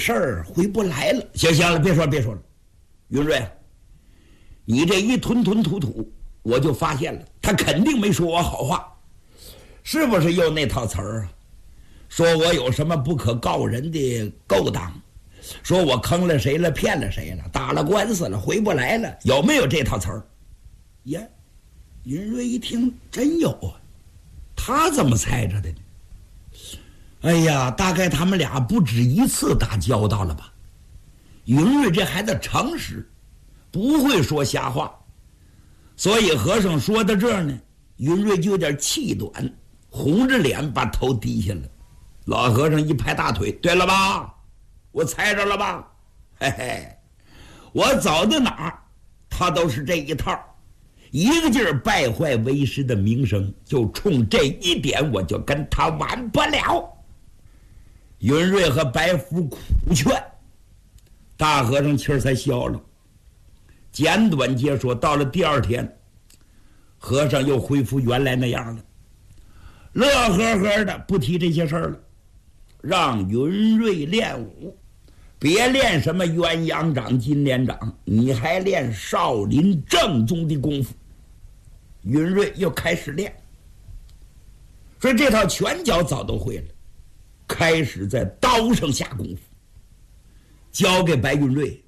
事儿回不来了。行了，别说了，云瑞，你这一吞吞吐吐，我就发现了，他肯定没说我好话，是不是又那套词儿啊？说我有什么不可告人的勾当，说我坑了谁了，骗了谁了，打了官司了，回不来了，有没有这套词儿？呀，云瑞一听，真有啊，他怎么猜着的呢？哎呀，大概他们俩不止一次打交道了吧？云瑞这孩子诚实，不会说瞎话，所以和尚说到这儿呢，云瑞就有点气短，红着脸把头低下了。老和尚一拍大腿，对了吧？我猜着了吧？嘿嘿，我走到哪儿，他都是这一套，一个劲儿败坏为师的名声，就冲这一点，我就跟他完不了。云瑞和白福苦劝，大和尚气儿才消了。简短截说，到了第二天，和尚又恢复原来那样了，乐呵呵的，不提这些事儿了，让云瑞练武，别练什么鸳鸯掌、金莲掌，你还练少林正宗的功夫。云瑞又开始练，所以这套拳脚早都会了，开始在刀上下功夫，教给白云瑞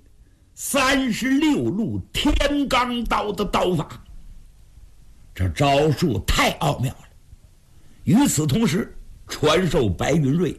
36路天罡刀的刀法，这招数太奥妙了。与此同时，传授白云瑞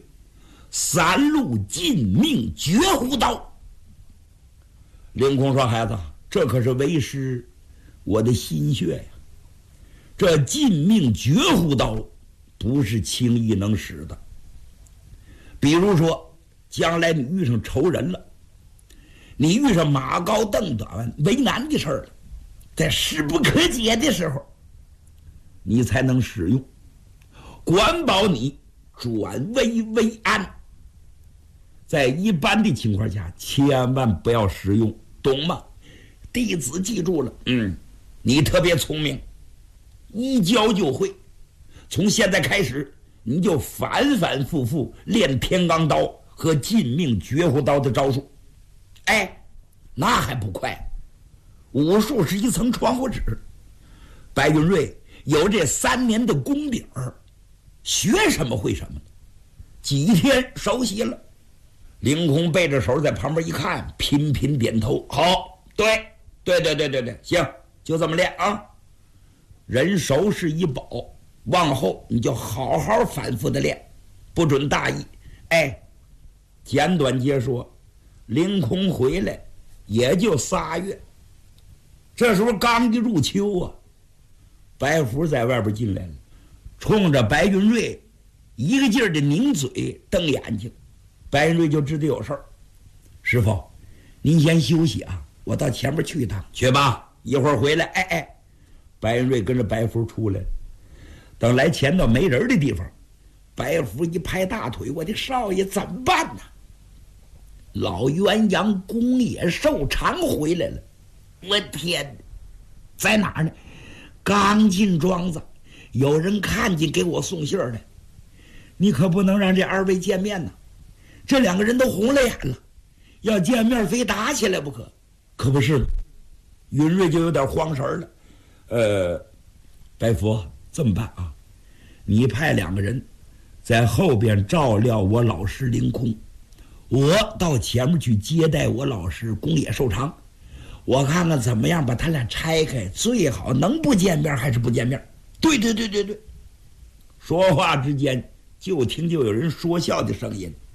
3路尽命绝户刀。凌空说：“孩子，这可是为师我的心血呀！这尽命绝户刀不是轻易能使的。比如说，将来你遇上仇人了，你遇上马高凳短为难的事儿了，在势不可解的时候，你才能使用，管保你转危为安。在一般的情况下，千万不要使用，懂吗？弟子记住了。你特别聪明，一教就会。从现在开始，你就反反复复练天罡刀和尽命绝户刀的招数。哎，那还不快？武术是一层窗户纸，白云瑞有这3年的功底儿，学什么会什么，几天熟悉了。凌空背着手在旁边一看，频频点头。好，对，行，就这么练啊。人熟是一宝，往后你就好好反复的练，不准大意。哎，简短截说，凌空回来也就3月，这时候刚一入秋啊，白福在外边进来了，冲着白云瑞一个劲儿的拧嘴瞪眼睛。白云瑞就知道有事儿。师傅，您先休息啊，我到前面去一趟。去吧，一会儿回来。白云瑞跟着白福出来，等来前到没人的地方，白福一拍大腿，我的少爷怎么办呢？老鸳鸯公野寿长回来了。我天，在哪儿呢？刚进庄子，有人看见给我送信来，你可不能让这2位见面呢。这2个人都红了眼了，要见面非打起来不可。可不是，云瑞就有点慌神了。白福，这么办啊？你派2个人在后边照料我老师凌空，我到前面去接待我老师宫野寿长，我看看怎么样把他俩拆开，最好能不见面还是不见面。对。说话之间，就听就有人说笑的声音。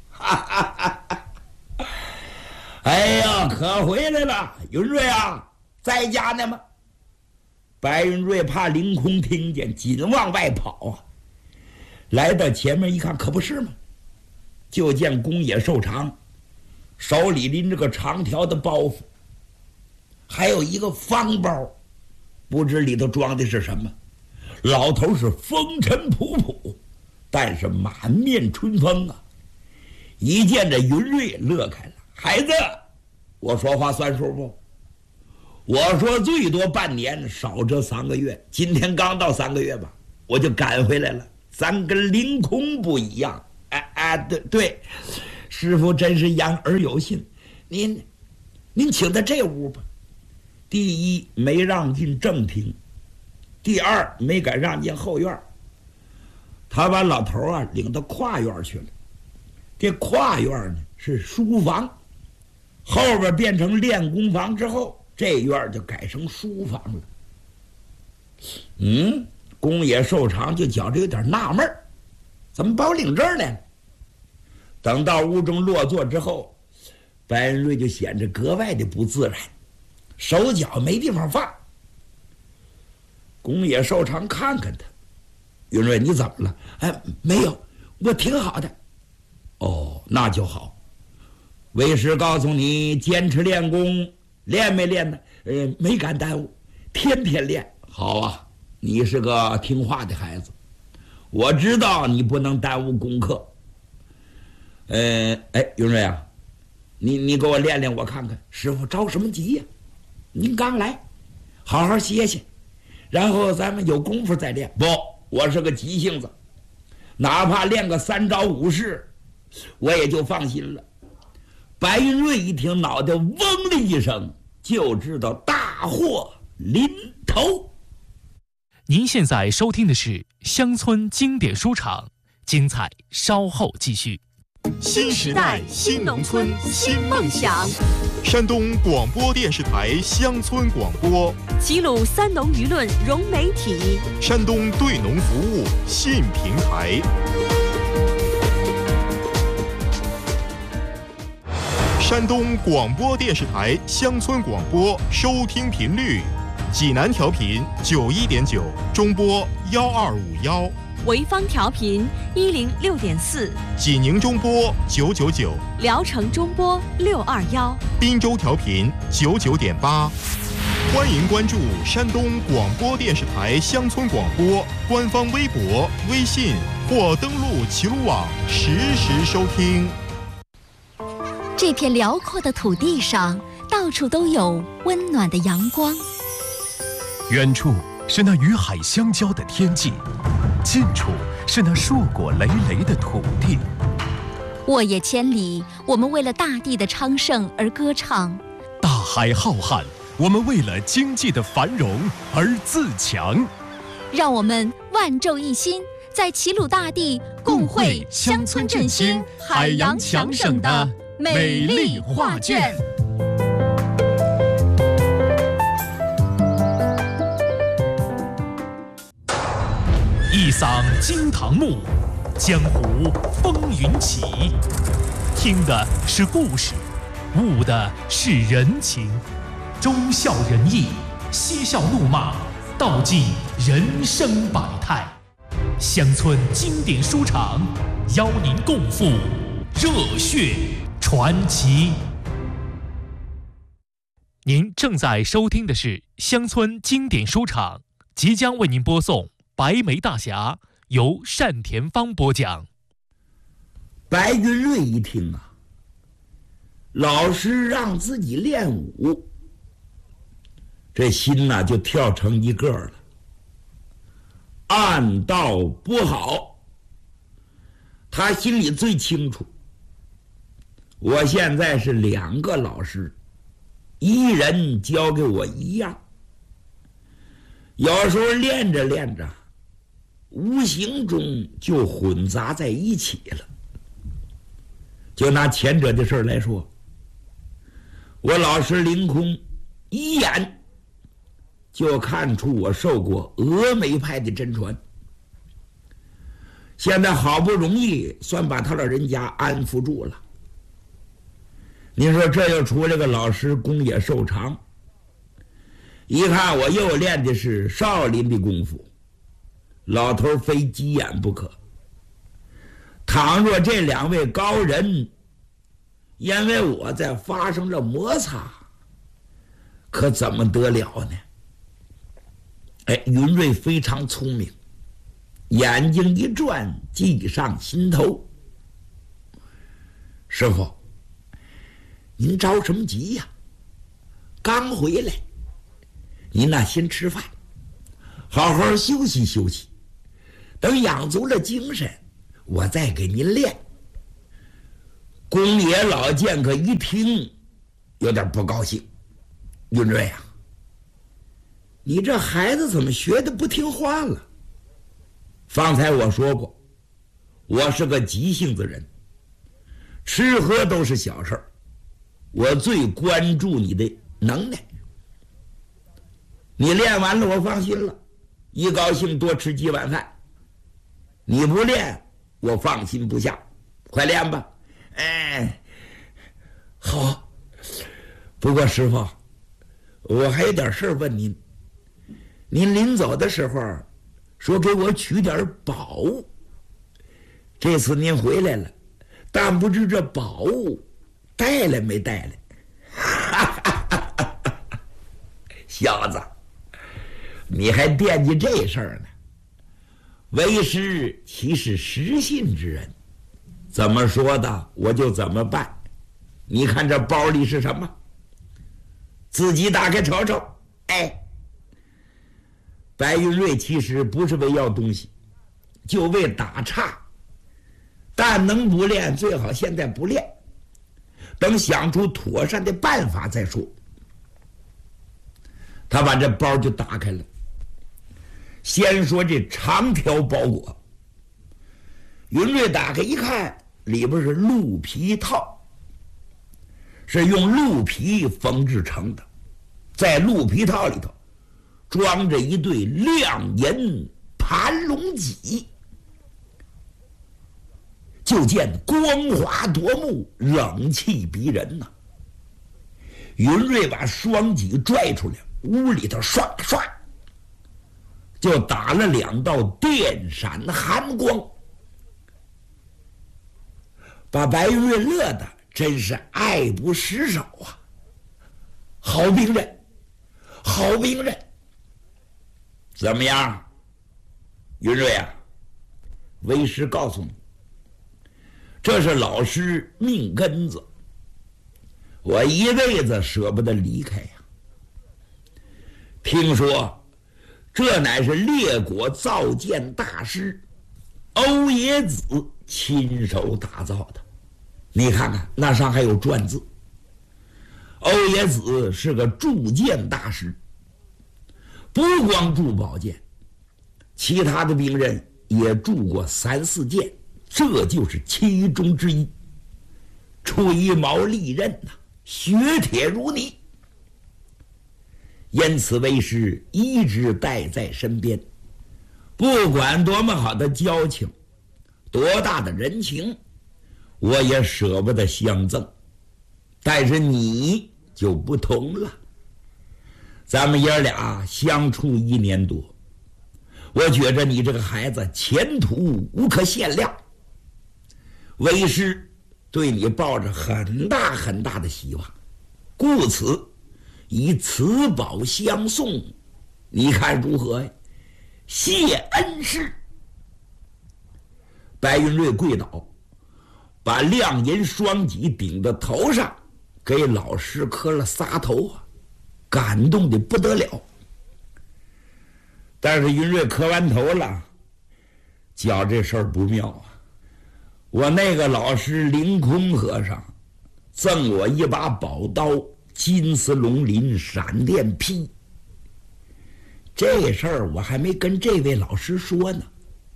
哎呀，可回来了，云瑞啊，在家呢吗？白云瑞怕凌空听见，紧往外跑啊。来到前面一看，可不是吗？就见宫野寿长手里拎着个长条的包袱，还有一个方包，不知里头装的是什么。老头是风尘仆仆，但是满面春风啊。一见着云瑞乐开了。孩子，我说话算数不？我说最多半年，少则3个月。今天刚到3个月吧，我就赶回来了。咱跟凌空不一样。对， 师傅真是言而有信，您请他这屋吧。第一，没让进正厅；第二，没敢让进后院。他把老头啊领到跨院去了。这跨院呢是书房，后边变成练功房之后，这院就改成书房了。宫野寿长就觉着有点纳闷，怎么把我领这儿来了？等到屋中落座之后，白恩瑞就显得格外的不自然，手脚没地方放。宫野寿长看看他，云瑞，你怎么了？哎，没有，我挺好的。哦，那就好。为师告诉你，坚持练功，练没练呢？没敢耽误，天天练。好啊，你是个听话的孩子，我知道你不能耽误功课。云瑞啊，你给我练练我看看。师傅着什么急呀？您刚来，好好歇歇，然后咱们有功夫再练。不，我是个急性子，哪怕练个3招5式，我也就放心了。白云瑞一听，脑袋嗡的一声，就知道大祸临头。 您现在收听的是乡村经典书场，精彩稍后继续。 新时代新农村新梦想，山东广播电视台乡村广播， 齐鲁三农舆论融媒体， 山东对农服务信平台。山东广播电视台乡村广播收听频率：济南调频91.9，中波1251； 潍坊调频106.4， 济宁中波999， 聊城中波621， 滨州调频99.8。欢迎关注山东广播电视台乡村广播官方微博、微信或登录齐鲁网实时收听。 这片辽阔的土地上，到处都有温暖的阳光。 远处是那与海相交的天际，近处是那硕果累累的土地。 沃野千里，我们为了大地的昌盛而歌唱； 大海浩瀚，我们为了经济的繁荣而自强。 让我们万众一心，在齐鲁大地共绘乡村振兴、海洋强省的美丽画卷。 一嗓惊堂木，江湖风云起。听的是故事，悟的是人情，忠孝仁义，嬉笑怒骂，道尽人生百态。乡村经典书场邀您共赴热血传奇。您正在收听的是乡村经典书场，即将为您播送《白眉大侠》，由单田芳播讲。 白云瑞一听啊，老师让自己练武，这心呐就跳成一个了。暗道不好，他心里最清楚。我现在是2个老师，一人教给我一样，有时候练着练着，无形中就混杂在一起了。就拿前者的事来说，我老师凌空一眼就看出我受过峨眉派的真传，现在好不容易算把他老人家安抚住了。你说这又出来个老师宫野寿长，一看我又练的是少林的功夫，老头非急眼不可。倘若这2位高人因为我在发生了摩擦，可怎么得了呢？云瑞非常聪明，眼睛一转，计上心头。师傅，您着什么急呀？刚回来，您那先吃饭，好好休息休息，等养足了精神，我再给您练。 公爷老剑客一听，有点不高兴。云瑞啊，你这孩子怎么学的不听话了？方才我说过，我是个急性子人，吃喝都是小事儿，我最关注你的能耐。你练完了，我放心了，一高兴多吃几碗饭。你不练，我放心不下，快练吧。好。不过师傅，我还有点事问您。您临走的时候说给我取点宝物，这次您回来了，但不知这宝物带来没带来？小子，你还惦记这事儿呢？为师其是实信之人，怎么说的我就怎么办。你看这包里是什么？自己打开瞅瞅。白云瑞其实不是为要东西，就为打岔，但能不练最好现在不练，等想出妥善的办法再说。他把这包就打开了，先说这长条包裹。云瑞打开一看，里边是鹿皮套，是用鹿皮缝制成的，在鹿皮套里头装着一对亮银盘龙戟，就见光华夺目，冷气逼人呐。云瑞把双戟拽出来，屋里头唰唰就打了2道电闪寒光，把白云瑞乐得真是爱不释手啊！好兵刃，好兵刃！怎么样，云瑞啊？为师告诉你，这是老师命根子，我一辈子舍不得离开呀。听说这乃是列国造剑大师欧冶子亲手打造的，你看看那上还有篆字。欧冶子是个铸剑大师，不光铸宝剑，其他的兵刃也铸过3、4件，这就是其中之一。吹毛利刃呐，雪铁如泥。因此为师一直带在身边，不管多么好的交情，多大的人情，我也舍不得相赠。但是你就不同了，咱们爷俩相处1年多，我觉着你这个孩子前途无可限量，为师对你抱着很大很大的希望，故此以此宝相送，你看如何呀？谢恩师。白云瑞跪倒，把亮银双戟顶到头上，给老师磕了仨头啊，感动的不得了。但是云瑞磕完头了，觉这事儿不妙啊！我那个老师凌空和尚赠我一把宝刀，金丝龙鳞闪电劈。这事儿我还没跟这位老师说呢。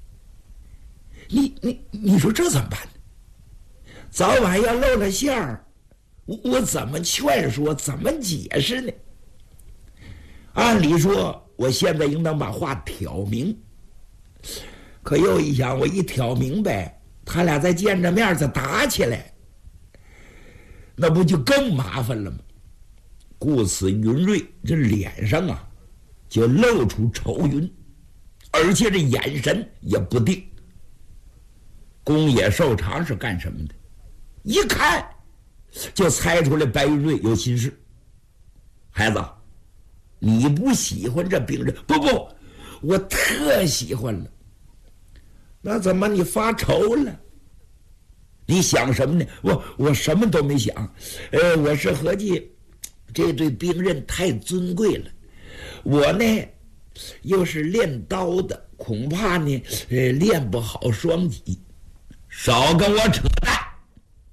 你说这怎么办呢？早晚要露了馅儿，我怎么劝说，怎么解释呢？按理说我现在应当把话挑明，可又一想，我一挑明白，他俩再见着面再打起来，那不就更麻烦了吗？故此云瑞这脸上啊就露出愁云，而且这眼神也不定。宫野寿长是干什么的？一看就猜出来白云瑞有心事。孩子，你不喜欢这兵刃？不，我特喜欢了。那怎么你发愁了？你想什么呢？我什么都没想，我是合计这对兵刃太尊贵了，我呢又是练刀的，恐怕呢练不好双戟。少跟我扯淡，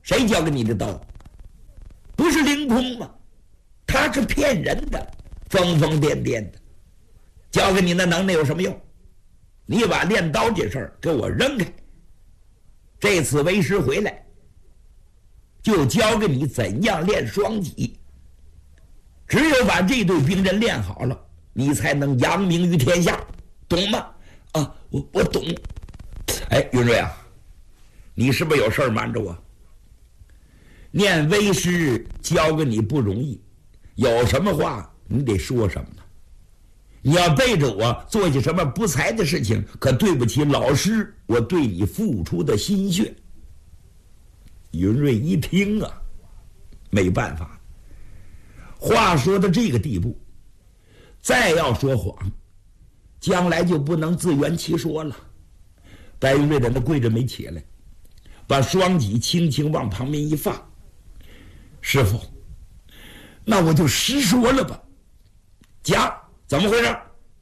谁交给你的刀？不是凌空吗？他是骗人的，疯疯癫癫的。交给你的能耐有什么用？你把练刀这事儿给我扔开。这次为师回来，就教给你怎样练双戟。只有把这队兵人练好了，你才能扬名于天下，懂吗？啊，我懂。哎，云瑞啊，你是不是有事儿瞒着我？念为师教给你不容易，有什么话你得说什么呢？你要背着我做些什么不才的事情，可对不起老师我对你付出的心血。云瑞一听啊，没办法，话说到这个地步，再要说谎，将来就不能自圆其说了。白云瑞在那跪着没起来，把双戟轻轻往旁边一放。师傅，那我就实说了吧。讲怎么回事？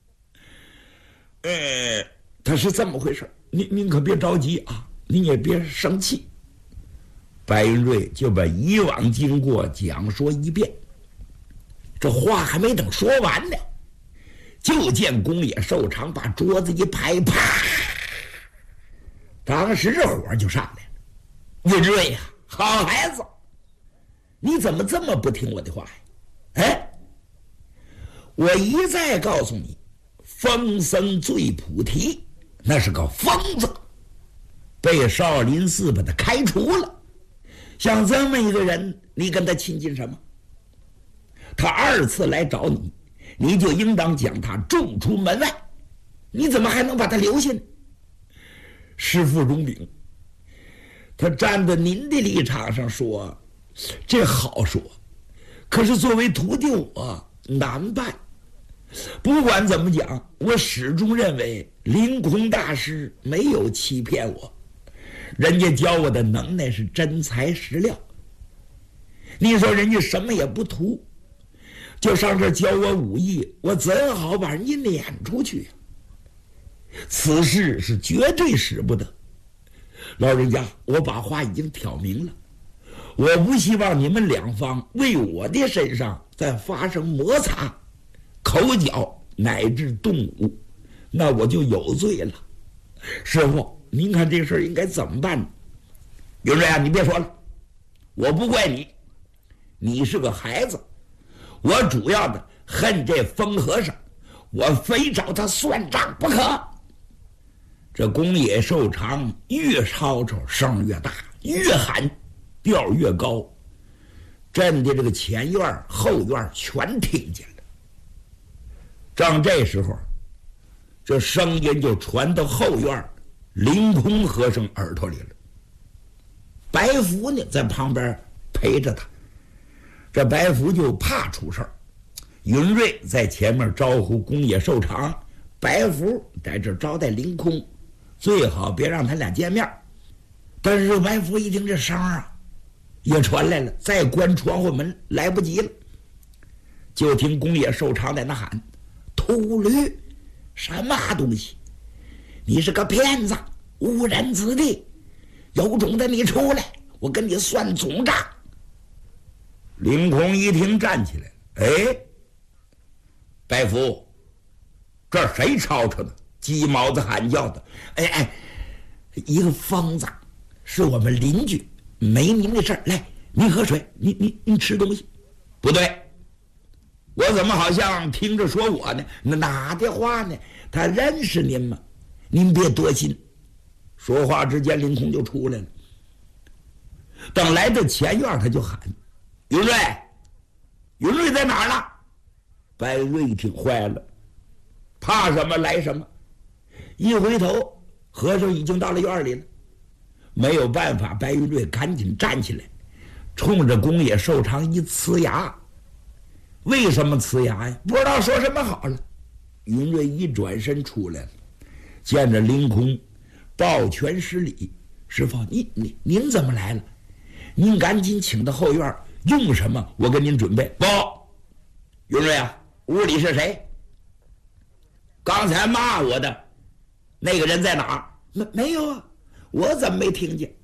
他是这么回事，您可别着急啊，您也别生气。白云瑞就把以往经过讲说一遍。这话还没等说完呢，就见宫野寿长把桌子一拍，啪，当时这火就上来了。云瑞呀，好孩子，你怎么这么不听我的话呀？哎，我一再告诉你，疯僧醉菩提那是个疯子，被少林寺把他开除了。像这么一个人，你跟他亲近什么？他二次来找你，你就应当将他逐出门外，你怎么还能把他留下呢？师父容禀，他站在您的立场上说，这好说，可是作为徒弟我难办。不管怎么讲，我始终认为凌空大师没有欺骗我，人家教我的能耐是真材实料。你说人家什么也不图，就上这教我武艺，我怎好把人家撵出去呀？此事是绝对使不得。老人家，我把话已经挑明了，我不希望你们两方为我的身上再发生摩擦、口角乃至动武，那我就有罪了。师傅，您看这事儿应该怎么办呢？云瑞啊，你别说了，我不怪你，你是个孩子，我主要的恨这疯和尚，我非找他算账不可。这宫野寿长越吵吵声越大，越喊调越高，震的这个前院后院全听见了。正这时候，这声音就传到后院凌空和尚耳朵里了。白福呢在旁边陪着他，这白福就怕出事儿。云瑞在前面招呼宫野寿长，白福在这招待凌空，最好别让他俩见面。但是白福一听这声啊也传来了，再关窗户门来不及了。就听宫野寿长在那喊：秃驴，什么东西？你是个骗子，误人子弟，有种的你出来，我跟你算总账。凌空一听站起来，哎，白福，这谁吵吵呢？鸡毛子喊叫的。哎，一个疯子，是我们邻居，没您的事儿。来，您喝水，您吃东西。不对，我怎么好像听着说我呢？哪的话呢？他认识您吗？您别多心。说话之间，凌空就出来了。等来到前院，他就喊：云瑞，云瑞在哪儿呢？白瑞一听坏了，怕什么来什么。一回头，和尚已经到了院里了。没有办法，白云瑞赶紧站起来，冲着宫野寿长一呲牙。为什么呲牙呀？不知道说什么好了。云瑞一转身出来了，见着凌空，抱拳施礼：师傅，您怎么来了？您赶紧请到后院，用什么我给您准备。不，云瑞啊，屋里是谁？刚才骂我的那个人在哪儿？没有啊，我怎么没听见？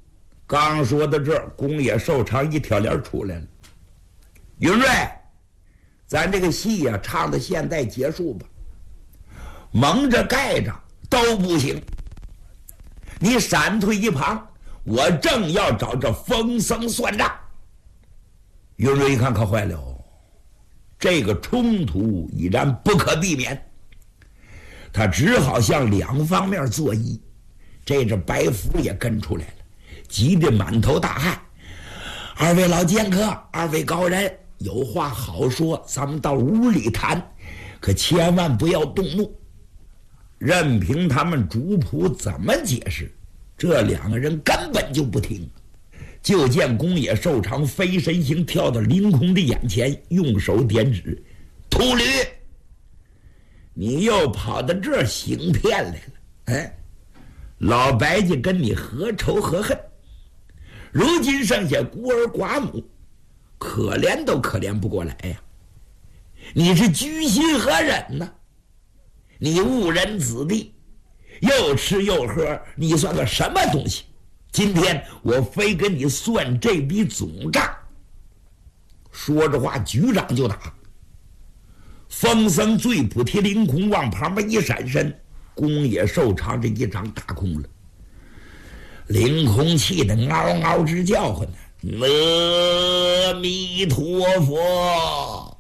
刚说到这儿，宫野寿长一挑帘出来了。云瑞，咱这个戏呀，唱到现在结束吧。蒙着盖着都不行，你闪退一旁，我正要找这风僧算账。云瑞一看，可坏了，这个冲突已然不可避免，他只好向两方面作揖。这白福也跟出来了，急得满头大汗。二位老剑客，二位高人，有话好说，咱们到屋里谈，可千万不要动怒。任凭他们主仆怎么解释，这两个人根本就不听。就见宫野寿长飞身形跳到凌空的眼前，用手点指：“秃驴，你又跑到这儿行骗来了！哎，老白家跟你何仇何恨？如今剩下孤儿寡母，可怜都可怜不过来呀！你是居心何忍呢？你误人子弟，又吃又喝，你算个什么东西？今天我非跟你算这笔总账！”说着话，局长就打。风僧醉扑提凌空往旁边一闪身，宫野寿长这一掌打空了。凌空气的嗷嗷直叫唤呢：“阿弥陀佛！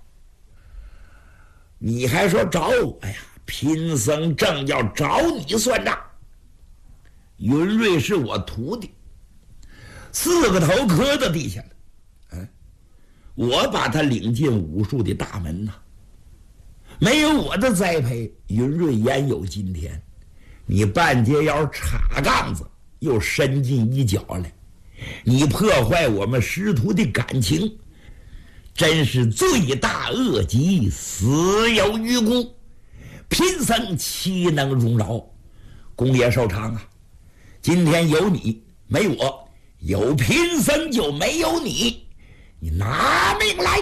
你还说找我呀？贫僧正要找你算账。云瑞是我徒弟，4个头磕到地下了。我把他领进武术的大门呐，没有我的栽培，云瑞焉有今天？你半截腰插杠子，又伸进一脚来，你破坏我们师徒的感情，真是罪大恶极，死有余辜，贫僧岂能容饶？宫野寿长啊，今天有你没我，有贫僧就没有你，你拿命来！”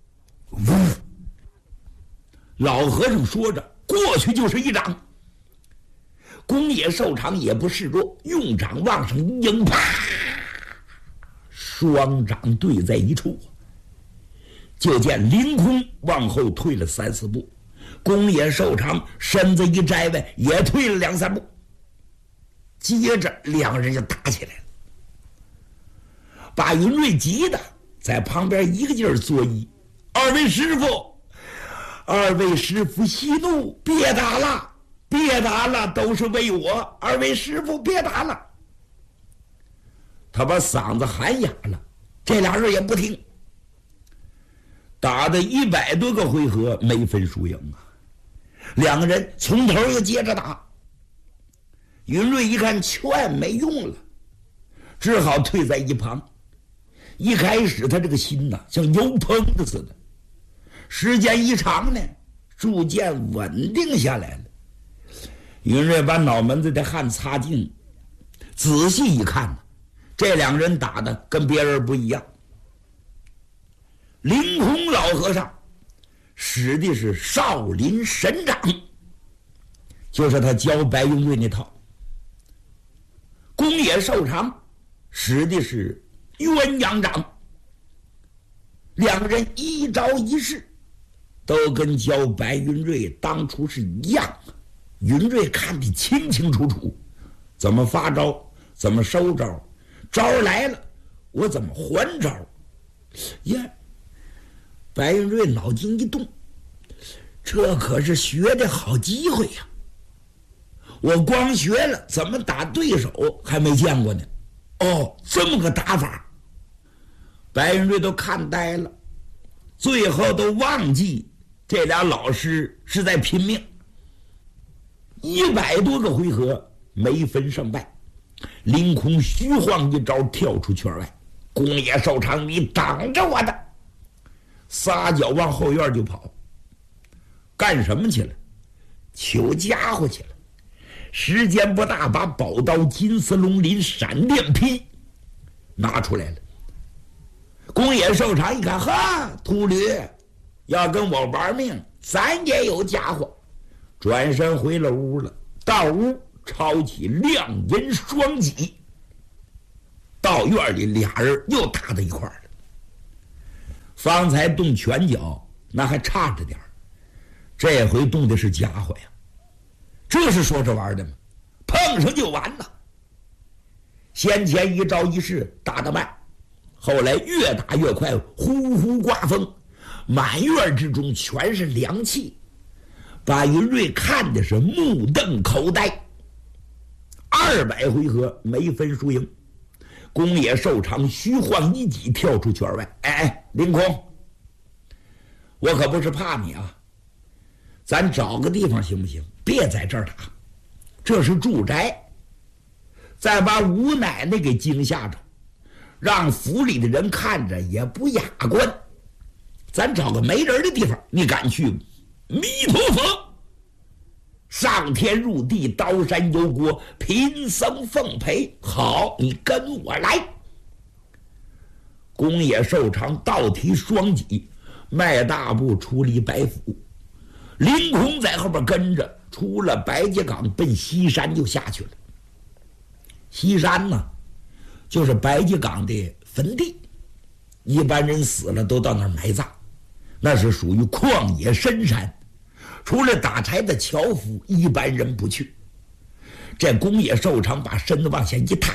老和尚说着，过去就是一掌。宫野寿长也不示弱，用掌往上一迎，啪！双掌对在一处，就见凌空往后退了3、4步，宫野寿长身子一摘外，也退了2、3步。接着两人就打起来了，把云瑞急的在旁边一个劲儿作揖：“二位师傅息怒，别打了，别打了，都是为我，二位师傅别打了。”他把嗓子喊哑了，这俩人也不听。打的100多个回合，没分输赢啊！两个人从头又接着打。云瑞一看劝没用了，只好退在一旁。一开始他这个心呐，像油烹的似的，时间一长呢，逐渐稳定下来了。云瑞把脑门子的汗擦净，仔细一看，这两人打的跟别人不一样。凌空老和尚使的是少林神掌，就是他教白云瑞那套。宫野寿长使的是鸳鸯掌，两个人一招一式都跟教白云瑞当初是一样。云瑞看得清清楚楚，怎么发招，怎么收招，招来了我怎么还招呀？白云瑞脑筋一动，这可是学的好机会呀！我光学了，怎么打对手还没见过呢？哦，这么个打法，白云瑞都看呆了，最后都忘记这俩老师是在拼命。100多个回合没分胜败，凌空虚晃一招跳出圈外，宫野寿长，你挡着我的，撒脚往后院就跑。干什么去了？求家伙去了。时间不大，把宝刀金丝龙鳞闪电劈拿出来了。宫野寿长一看，哈，秃驴要跟我玩命，咱也有家伙。转身回了屋了，到屋抄起亮银双戟，刀到院里，俩人又打到一块儿了。方才动拳脚那还差着点儿，这回动的是家伙呀，这是说着玩的吗？碰上就完了。先前一招一式打得慢，后来越打越快，呼呼刮风，满院之中全是凉气，把云瑞看的是目瞪口呆。200回合没分输赢，宫野寿长虚晃一戟跳出圈外。哎，凌空，我可不是怕你啊，咱找个地方行不行？别在这儿打，这是住宅，再把吴奶奶给惊吓着，让府里的人看着也不雅观。咱找个没人的地方，你敢去吗？弥陀佛！上天入地，刀山油锅，贫僧奉陪。好，你跟我来。宫野寿长倒提双戟，迈大步出离白府，凌空在后边跟着，出了白秸岗，奔西山就下去了。西山呢，就是白秸岗的坟地，一般人死了都到那儿埋葬，那是属于旷野深山，除了打柴的樵夫，一般人不去。这宫野寿长把身子往下一踏，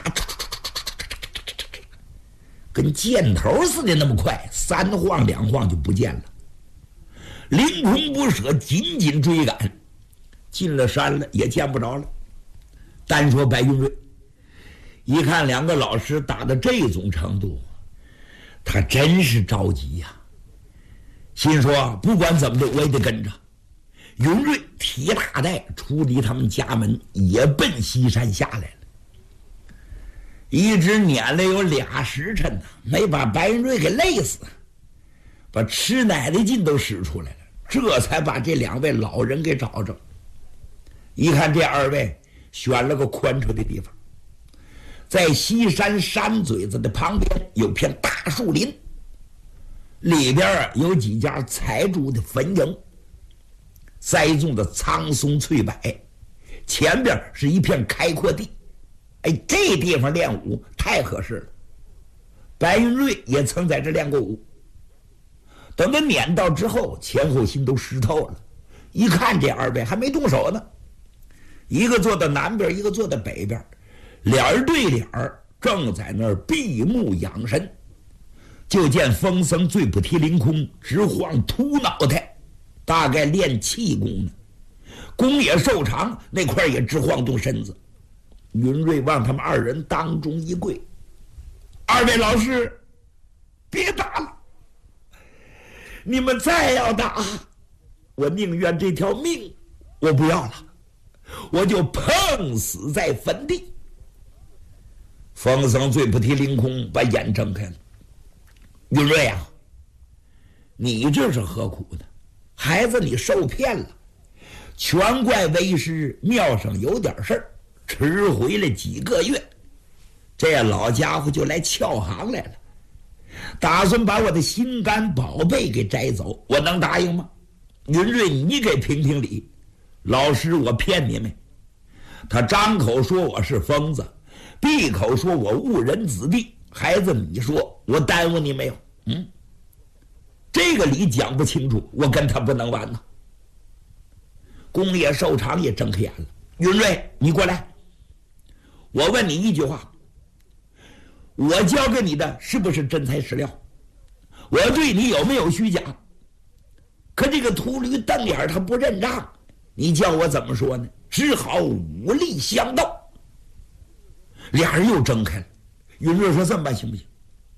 跟箭头似的那么快，3晃2晃就不见了。凌空不舍，紧紧追赶，进了山了也见不着了。单说白云瑞，一看2个老师打到这种程度，他真是着急呀，心说不管怎么的我也得跟着。云瑞提大袋出离他们家门，也奔西山下来了。一直撵了有2时辰呢，没把白云瑞给累死，把吃奶的劲都使出来了，这才把这2位老人给找着。一看这2位选了个宽敞的地方，在西山山嘴子的旁边有片大树林，里边有几家财主的坟茔，栽种的苍松翠柏，前边是一片开阔地。哎，这地方练武太合适了。白云瑞也曾在这练过武，等他撵到之后，前后心都湿透了。一看这2位还没动手呢，一个坐到南边，一个坐到北边，脸儿对脸儿，正在那儿闭目养神。就见风僧最不提凌空，直晃秃脑袋，大概练气功呢。宫野寿长那块也直晃动身子。云瑞往他们2人当中一跪：“2位老师，别打了！你们再要打，我宁愿这条命我不要了，我就碰死在坟地。”风僧最不提凌空把眼睁开了：“云瑞啊，你这是何苦呢？孩子你受骗了，全怪为师庙上有点事儿，迟回了几个月，这老家伙就来撬行来了，打算把我的心肝宝贝给摘走，我能答应吗？云瑞，你给评评理，老师我骗你没？他张口说我是疯子，闭口说我误人子弟，孩子你说我耽误你没有？这个理讲不清楚，我跟他不能玩呢。宫野寿长也睁开眼了：“云瑞，你过来，我问你一句话，我教给你的是不是真材实料？我对你有没有虚假？可这个秃驴瞪眼他不认账，你叫我怎么说呢？只好武力相斗。”俩人又睁开了。云瑞说：“这么办行不行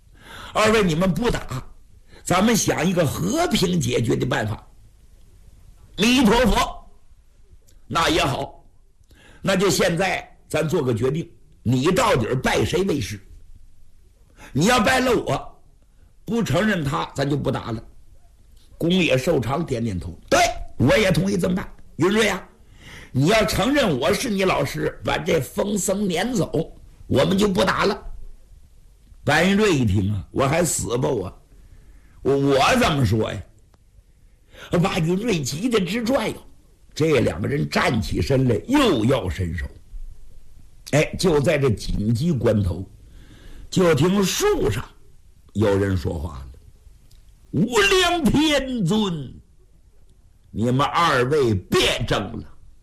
？2位你们不打，咱们想一个和平解决的办法。”弥陀佛，那也好，那就现在咱做个决定，你到底拜谁为师？你要拜了我，不承认他，咱就不打了。宫野寿长点点头：“对，我也同意这么办。云瑞啊，你要承认我是你老师，把这风僧撵走，我们就不打了。”白云瑞一听啊，我还死吧我怎么说呀？把云瑞急得直转悠。这2个人站起身来，又要伸手。哎，就在这紧急关头， 就听树上有人说话了：“无量天尊，你们二位别争了，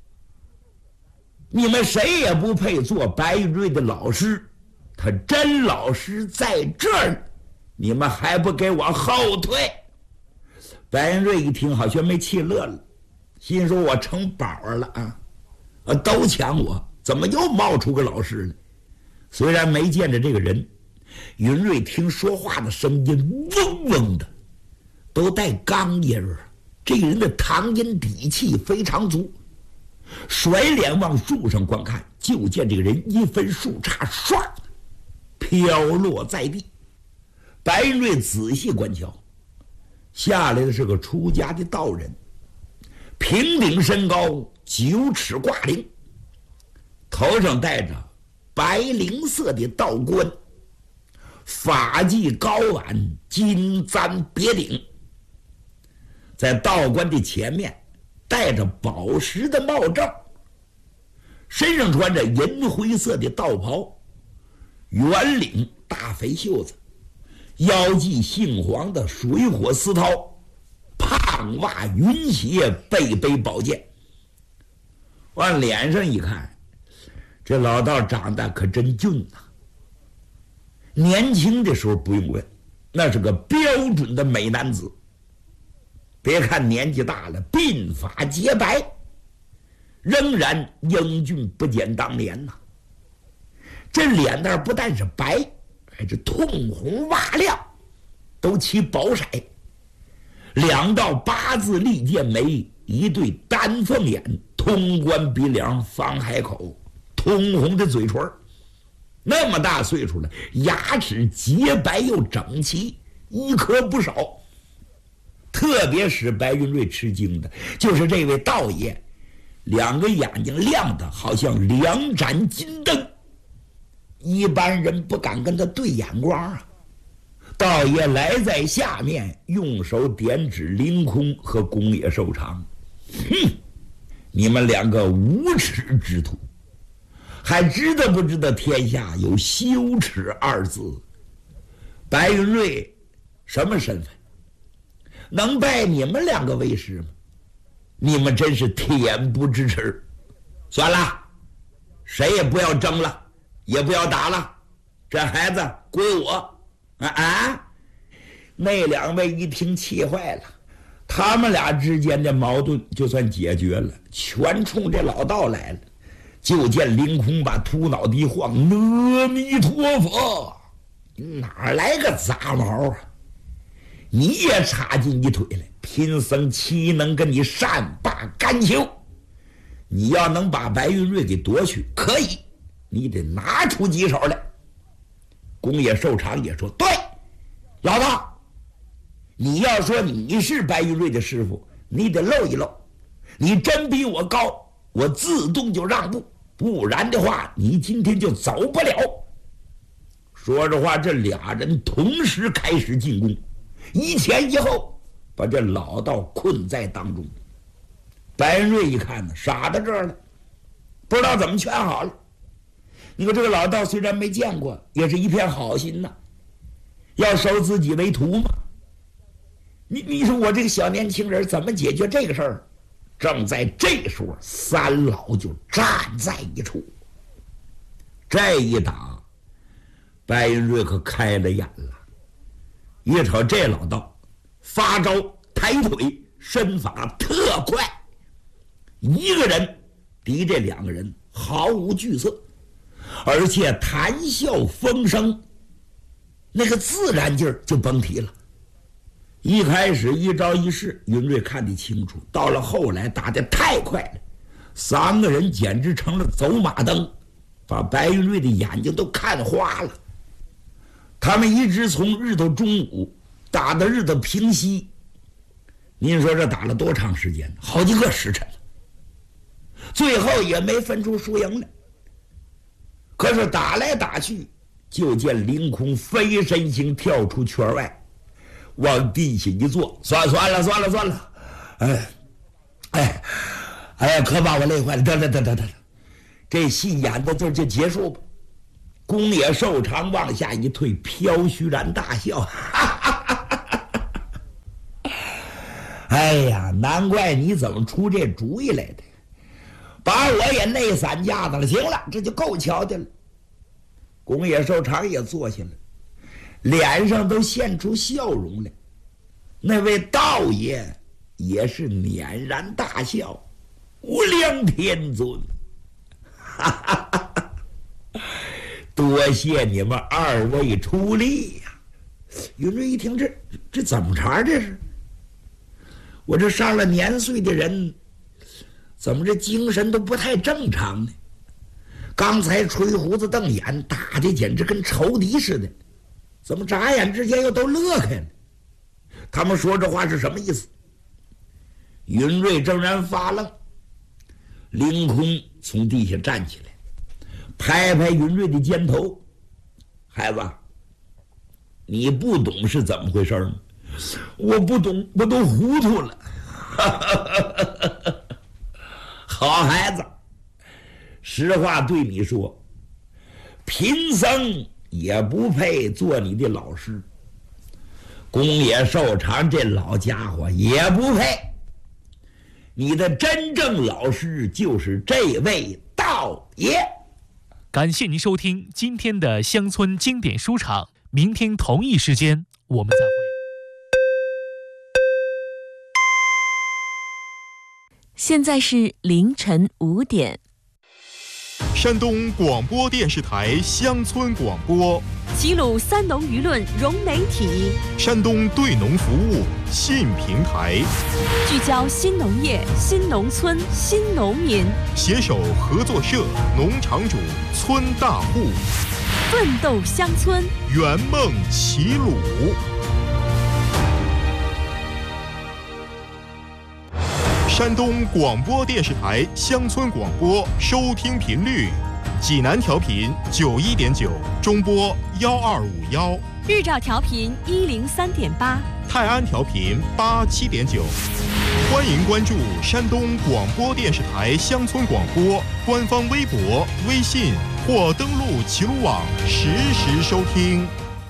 你们谁也不配做白云瑞的老师，他真老师在这儿，你们还不给我后退？”白云瑞一听，好像没气乐了，心说：“我成宝了啊！都抢我，怎么又冒出个老师来？”虽然没见着这个人，云瑞听说话的声音嗡嗡的，都带刚音儿。这个人的唐音底气非常足，甩脸往树上观看，就见这个人一分树杈，唰飘落在地。白云瑞仔细观瞧，下来的是个出家的道人，平顶身高9尺挂翎，头上戴着白绫色的道冠，发髻高挽，金簪别顶，在道冠的前面戴着宝石的帽罩，身上穿着银灰色的道袍，圆领大肥袖子，腰系杏黄的水火丝绦，胖袜云鞋，背背宝剑。往脸上一看，这老道长得可真俊呐！年轻的时候不用问，那是个标准的美男子。别看年纪大了，鬓发洁白，仍然英俊不减当年呐。这脸蛋不但是白，还是通红瓦亮，都起宝色。2道8字利剑眉，一对丹凤眼，通关鼻梁，方海口，通红的嘴唇，那么大岁数了，牙齿洁白又整齐，一颗不少。特别使白云瑞吃惊的就是这位道爷，2个眼睛亮的好像2盏金灯，一般人不敢跟他对眼光啊。道爷来在下面，用手点指凌空和宫野寿长：“哼，你们2个无耻之徒，还知道不知道天下有羞耻2字？白云瑞什么身份？能拜你们2个为师吗？你们真是恬不知耻！算了，谁也不要争了，也不要打了，这孩子归我。”那2位一听气坏了，他们俩之间的矛盾就算解决了，全冲这老道来了。就见凌空把秃脑袋一晃：“阿弥陀佛，哪来个杂毛啊？你也插进一腿来，贫僧岂能跟你善罢甘休？你要能把白云瑞给夺去，可以，你得拿出几手来。”宫野寿长也说：“对，老道，你要说你是白云瑞的师傅，你得露一露。你真比我高，我自动就让步，不然的话，你今天就走不了。”说着话，这俩人同时开始进攻，一前一后，把这老道困在当中。白云瑞一看呢，傻在这儿了，不知道怎么劝好了。你说这个老道虽然没见过，也是一片好心呐，要收自己为徒嘛。你说我这个小年轻人怎么解决这个事儿？正在这时候，3老就站在一处。这一打，白云瑞可开了眼了。一瞅这老道发招抬腿，身法特快，一个人敌这2个人毫无惧色，而且谈笑风生，那个自然劲儿就甭提了。一开始一招一式，云瑞看得清楚，到了后来打得太快了，3个人简直成了走马灯，把白云瑞的眼睛都看花了。他们一直从日头中午打到日头平西，您说这打了多长时间？好几个时辰了，最后也没分出输赢来。可是打来打去，就见凌空飞身形跳出圈外，往地下一坐：“算了，哎呀，可把我累坏了，得了，这戏演到这儿就结束吧。 宫野寿长往下一退，飘须然大笑。哎呀，难怪你怎么出这主意来的，把我也累散架子了。行了，这就够瞧的了。宫野寿长也坐下了，脸上都现出笑容来。那位道爷也是蔫然大笑，无量天尊，多谢你们二位出力呀！云瑞一听，这怎么茬？这是我这上了年岁的人，怎么这精神都不太正常呢？刚才吹胡子瞪眼，打的简直跟仇敌似的，怎么眨眼之间又都乐开了？他们说这话是什么意思？云瑞正然发愣，凌空从地下站起来，拍拍云瑞的肩头：“孩子，你不懂是怎么回事吗？”“我不懂，我都糊涂了。”“好孩子，实话对你说，贫僧也不配做你的老师。宫野寿长这老家伙也不配，你的真正老师就是这位道爷。” 感谢您收听今天的乡村经典书场，明天同一时间我们再会。 现在是凌晨5点。 山东广播电视台乡村广播， 齐鲁三农舆论融媒体， 山东对农服务信平台， 聚焦新农业、新农村、新农民， 携手合作社、农场主、村大户， 奋斗乡村， 圆梦齐鲁。山东广播电视台乡村广播收听频率：济南调频91.9，中波1251； 日照调频103.8， 泰安调频87.9。欢迎关注山东广播电视台乡村广播官方微博、微信或登录齐鲁网实时收听。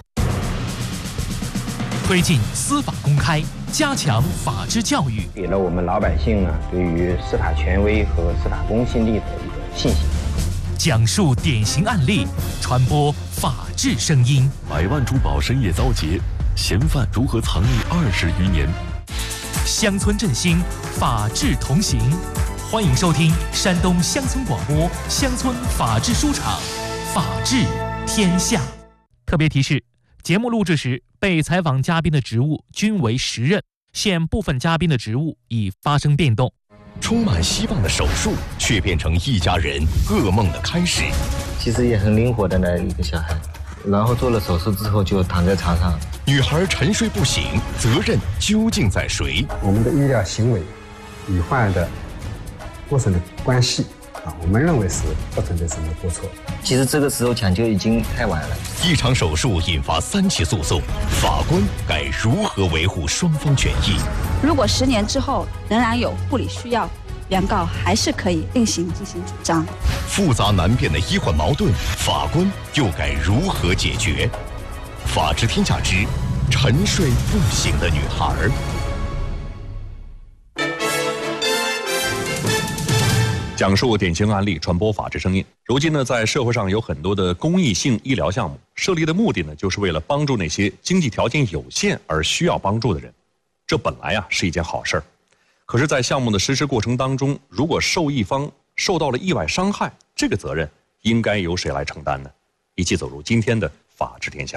推进司法公开，加强法治教育， 给了我们老百姓呢对于司法权威和司法公信力的一个信心。 讲述典型案例，传播法治声音。 百万珠宝深夜遭劫，嫌犯如何藏匿20余年？ 乡村振兴，法治同行。欢迎收听山东乡村广播乡村法治书场，法治天下。特别提示：节目录制时，被采访嘉宾的职务均为实任，现部分嘉宾的职务已发生变动。 充满希望的手术，却变成一家人噩梦的开始。 其实也很灵活的那一个小孩，然后做了手术之后就躺在床上。 女孩沉睡不醒，责任究竟在谁？ 我们的医疗行为与患儿的过程的关系我们认为是不存在什么过错。 其实这个时候抢救已经太晚了。 一场手术引发3起诉讼，法官该如何维护双方权益？ 如果10年之后仍然有护理需要，原告还是可以另行进行主张。 复杂难辨的医患矛盾，法官又该如何解决？法治天下之沉睡不醒的女孩。 讲述典型案例，传播法治声音。如今呢，在社会上有很多的公益性医疗项目，设立的目的呢，就是为了帮助那些经济条件有限而需要帮助的人。这本来是一件好事儿，可是，在项目的实施过程当中，如果受益方受到了意外伤害，这个责任应该由谁来承担呢？一起走入今天的法治天下。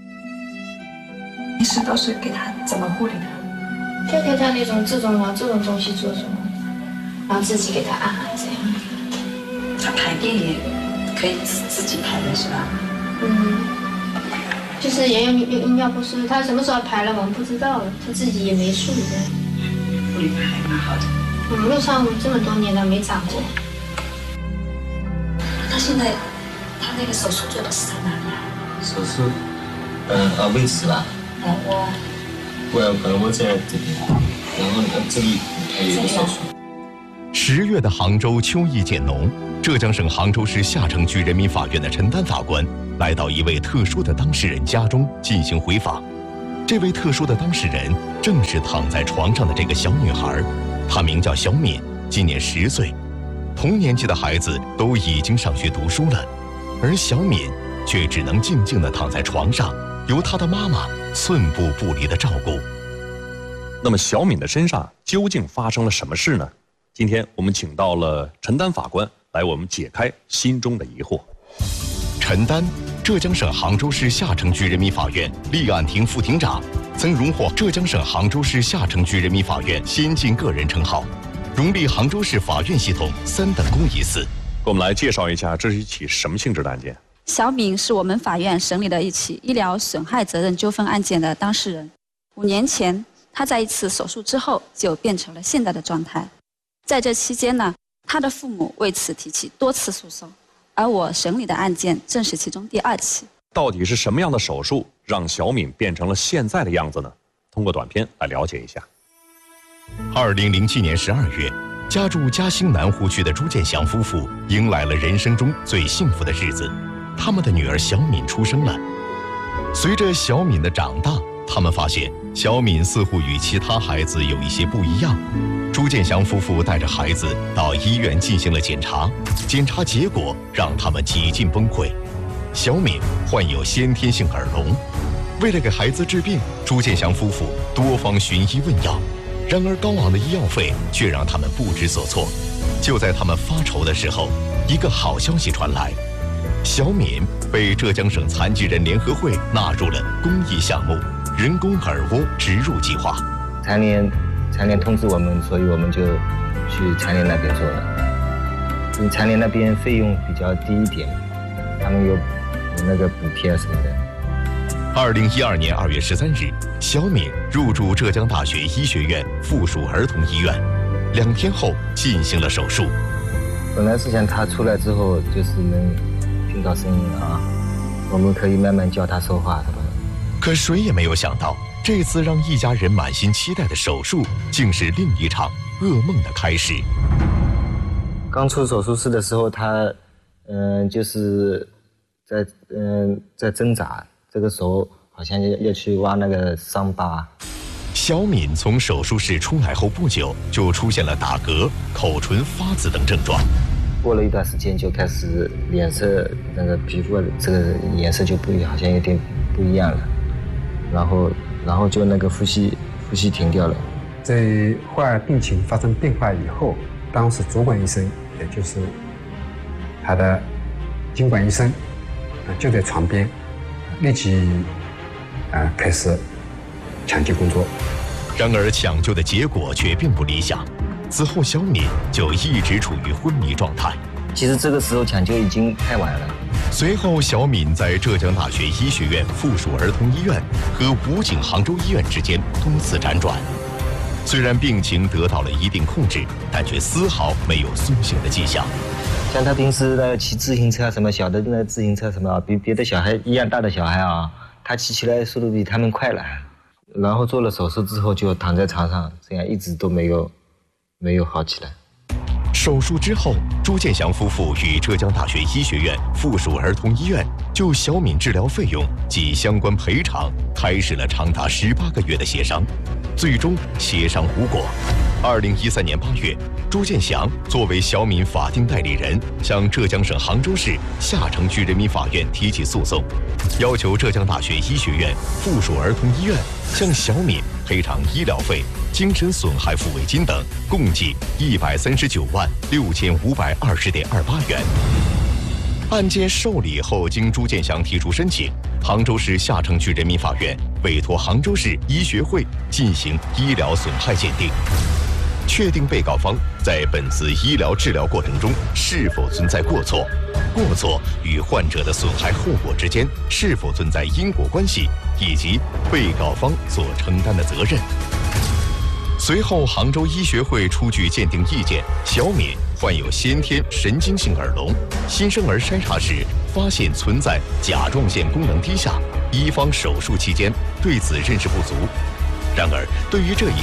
平时都是给他怎么护理的？ 就给他那种这种东西做什么，然后自己给他按这样。 他排便也可以自己排的是吧？ 就是也用尿不湿，他什么时候排了我们不知道，他自己也没数的。 护理还蛮好的。 路上这么多年了没长过。 他现在他那个手术做的是在哪里啊？ 手术，胃食吧。 我可能我在这边，然后这里还有一个手术。 10月的杭州秋意渐浓，浙江省杭州市下城区人民法院的陈丹法官来到一位特殊的当事人家中进行回访。这位特殊的当事人正是躺在床上的这个小女孩，她名叫小敏，今年10岁。同年纪的孩子都已经上学读书了，而小敏却只能静静地躺在床上，由她的妈妈寸步不离的照顾。 那么小敏的身上究竟发生了什么事呢？今天我们请到了陈丹法官来我们解开心中的疑惑。 陈丹，浙江省杭州市下城区人民法院立案庭副庭长，曾荣获浙江省杭州市下城区人民法院先进个人称号，荣立杭州市法院系统3等公益4。 给我们来介绍一下，这是一起什么性质的案件？ 小敏是我们法院审理的一起医疗损害责任纠纷案件的当事人。5年前，她在一次手术之后就变成了现在的状态。在这期间呢，她的父母为此提起多次诉讼，而我审理的案件正是其中第2起。 到底是什么样的手术让小敏变成了现在的样子呢？通过短片来了解一下。 2007年12月，家住嘉兴南湖区的朱建祥夫妇迎来了人生中最幸福的日子，他们的女儿小敏出生了。随着小敏的长大，他们发现小敏似乎与其他孩子有一些不一样。朱建祥夫妇带着孩子到医院进行了检查，检查结果让他们几近崩溃。小敏患有先天性耳聋，为了给孩子治病，朱建祥夫妇多方寻医问药，然而高昂的医药费却让他们不知所措。就在他们发愁的时候，一个好消息传来，小敏被浙江省残疾人联合会纳入了公益项目人工耳蜗植入计划。 残联通知我们，所以我们就去残联那边做了。因为残联那边费用比较低一点，他们有那个补贴啊什么的。 2012年2月13日，小敏入住浙江大学医学院附属儿童医院，2天后进行了手术。 本来是想她出来之后就是能听到声音啊，我们可以慢慢教她说话什么的。 可谁也没有想到，这次让一家人满心期待的手术，竟是另一场噩梦的开始。 刚出手术室的时候，她就是在挣扎，这个手好像要去挖那个伤疤。 小敏从手术室出来后不久，就出现了打嗝、口唇发紫等症状。 过了一段时间，就开始脸色那个皮肤这个颜色就好像有点不一样了，然后就那个呼吸停掉了。 在患儿病情发生变化以后，当时主管医生，也就是他的经管医生，就在床边，立即开始抢救工作。 然而抢救的结果却并不理想，此后小敏就一直处于昏迷状态。 其实这个时候抢救已经太晚了。 随后，小敏在浙江大学医学院附属儿童医院和武警杭州医院之间多次辗转。虽然病情得到了一定控制，但却丝毫没有苏醒的迹象。 像他平时的骑自行车什么小的那自行车什么，比别的小孩一样大的小孩啊，他骑起来速度比他们快了。然后做了手术之后就躺在床上，这样一直都没有好起来。 手术之后，朱建祥夫妇与浙江大学医学院附属儿童医院就小敏治疗费用及相关赔偿开始了长达18个月的协商，最终协商无果。2013年8月，朱建祥作为小敏法定代理人，向浙江省杭州市下城区人民法院提起诉讼，要求浙江大学医学院附属儿童医院向小敏赔偿医疗费、精神损害抚慰金等共计1396520.28元。案件受理后，经朱建祥提出申请，杭州市下城区人民法院委托杭州市医学会进行医疗损害鉴定，确定被告方在本次医疗治疗过程中是否存在过错，过错与患者的损害后果之间是否存在因果关系，以及被告方所承担的责任。随后，杭州医学会出具鉴定意见，小敏患有先天神经性耳聋，新生儿筛查时发现存在甲状腺功能低下，医方手术期间对此认识不足。然而，对于这一点，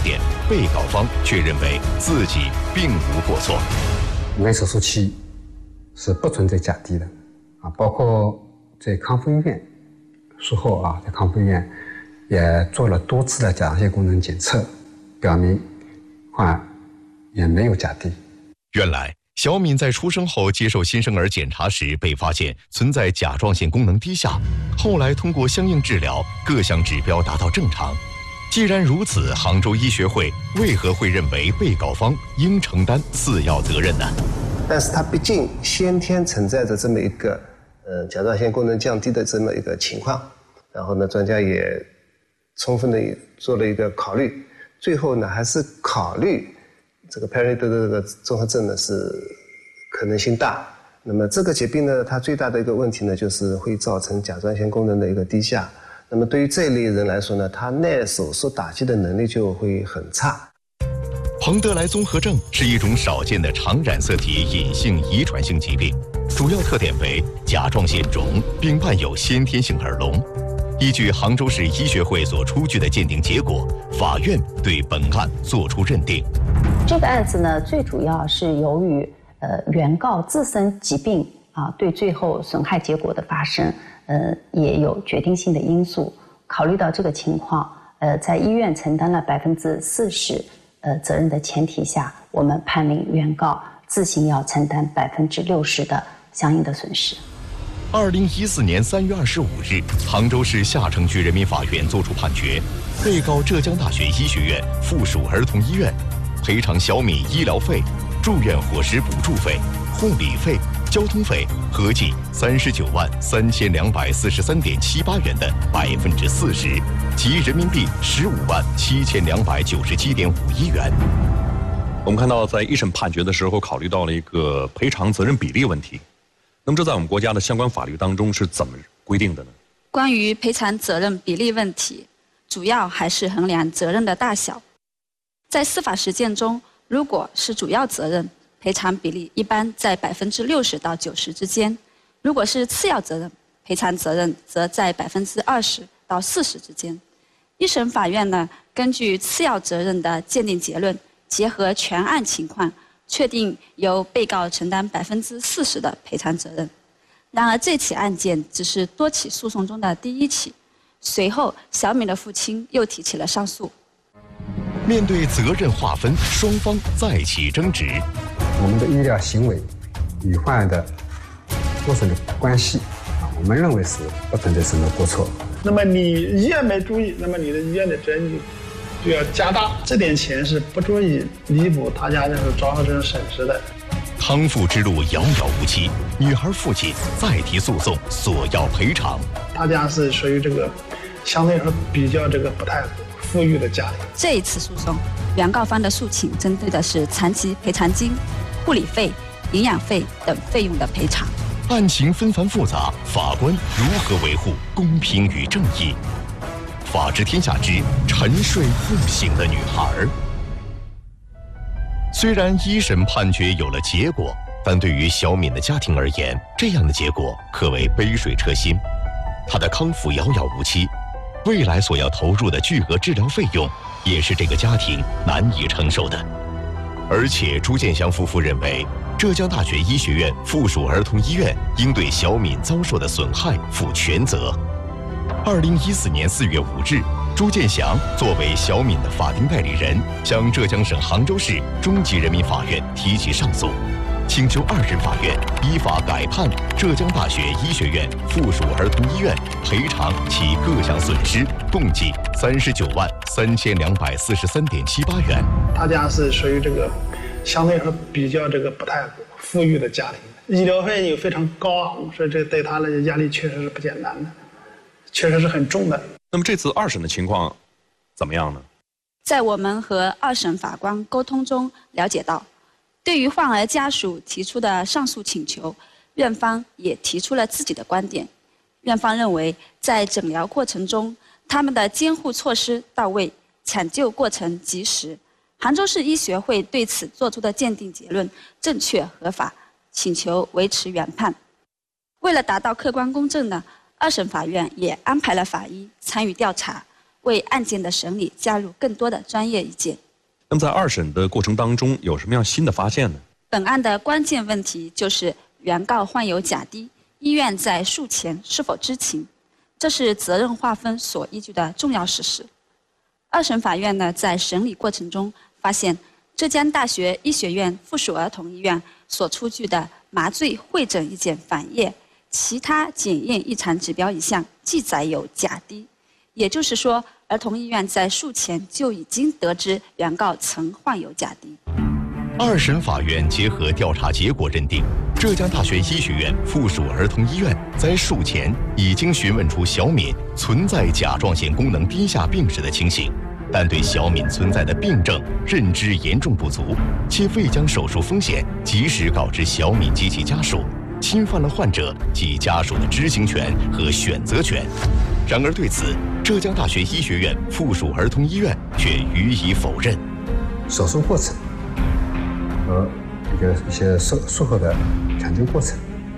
被告方却认为自己并无过错。 因为手术期是不存在假地的啊，包括在康复医院术后啊，在康复医院也做了多次的甲状腺功能检测，表明患也没有假地。 原来小敏在出生后接受新生儿检查时被发现存在甲状腺功能低下，后来通过相应治疗，各项指标达到正常。既然如此，杭州医学会为何会认为被告方应承担次要责任呢？ 但是它毕竟先天存在着这么一个甲状腺功能降低的这么一个情况，然后呢，专家也充分的做了一个考虑，最后呢还是考虑这个 Perry 的这个综合症呢是可能性大。那么这个疾病呢，它最大的一个问题呢，就是会造成甲状腺功能的一个低下。那么对于这一类人来说呢，他耐手术打击的能力就会很差。 彭德莱综合症是一种少见的常染色体隐性遗传性疾病，主要特点为甲状腺肿，并伴有先天性耳聋。依据杭州市医学会所出具的鉴定结果，法院对本案作出认定。 这个案子呢，最主要是由于原告自身疾病对最后损害结果的发生，也有决定性的因素。考虑到这个情况，在医院承担了40%责任的前提下，我们判令原告自行要承担60%的相应的损失。 2014年3月25日，杭州市下城区人民法院作出判决，被告浙江大学医学院附属儿童医院赔偿小敏医疗费、住院伙食补助费、护理费、交通费合计393243.78元的40%，即人民币157297.591元。 我们看到，在一审判决的时候，考虑到了一个赔偿责任比例问题。那么，这在我们国家的相关法律当中是怎么规定的呢？ 关于赔偿责任比例问题，主要还是衡量责任的大小。在司法实践中，如果是主要责任，赔偿比例一般在60%到90%之间；如果是次要责任，赔偿责任则在20%到40%之间。一审法院呢，根据次要责任的鉴定结论，结合全案情况，确定由被告承担40%的赔偿责任。然而，这起案件只是多起诉讼中的第一起。随后，小敏的父亲又提起了上诉。 面对责任划分，双方再起争执。 我们的医疗行为与患儿的过程的关系我们认为是不存在什么过错。 那么你医院没注意，那么你的医院的责任就要加大，这点钱是不足以弥补他家就是遭受这种损失的。 康复之路遥遥无期，女孩父亲再提诉讼，索要赔偿。 他家是属于这个相对来说比较不太富裕的家庭。 这一次诉讼，原告方的诉请针对的是残疾赔偿金、护理费、营养费等费用的赔偿。 案情纷繁复杂，法官如何维护公平与正义？法治天下之沉睡不醒的女孩。虽然一审判决有了结果，但对于小敏的家庭而言，这样的结果可谓杯水车薪。她的康复遥遥无期，未来所要投入的巨额治疗费用，也是这个家庭难以承受的。而且朱建祥夫妇认为，浙江大学医学院附属儿童医院应对小敏遭受的损害负全责。2014年4月5日，朱建祥作为小敏的法定代理人，向浙江省杭州市中级人民法院提起上诉，请求2审法院依法改判浙江大学医学院附属儿童医院赔偿其各项损失，共计393243.78元。 他家是属于相对来说比较不太富裕的家庭，医疗费又非常高昂，所以这对他的压力确实是不简单的，确实是很重的。 那么这次2审的情况怎么样呢？ 在我们和2审法官沟通中了解到，对于患儿家属提出的上诉请求，院方也提出了自己的观点。院方认为，在诊疗过程中，他们的监护措施到位，抢救过程及时。杭州市医学会对此作出的鉴定结论正确合法，请求维持原判。为了达到客观公正呢，2审法院也安排了法医参与调查，为案件的审理加入更多的专业意见。 那么在二审的过程当中，有什么样新的发现呢？ 本案的关键问题就是原告患有甲低，医院在术前是否知情，这是责任划分所依据的重要事实。二审法院呢，在审理过程中发现，浙江大学医学院附属儿童医院所出具的麻醉会诊意见反页其他检验异常指标一项记载有甲低，也就是说，儿童医院在术前就已经得知原告曾患有甲低。 二审法院结合调查结果认定，浙江大学医学院附属儿童医院在术前已经询问出小敏存在甲状腺功能低下病史的情形，但对小敏存在的病症认知严重不足，且未将手术风险及时告知小敏及其家属，侵犯了患者及家属的知情权和选择权。然而对此，浙江大学医学院附属儿童医院却予以否认。 手术过程和一些术后的抢救过程、